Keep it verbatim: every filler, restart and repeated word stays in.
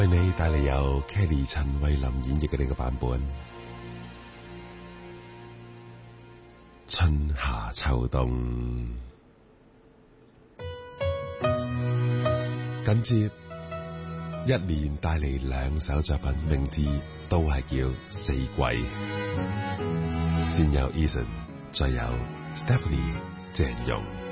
為你帶嚟由 Kelly 陳慧琳演繹嘅呢個版本。春夏秋冬，緊接一年帶嚟兩首作品，名字都係叫四季。先有 Eason， 再有 Stephanie 鄭融。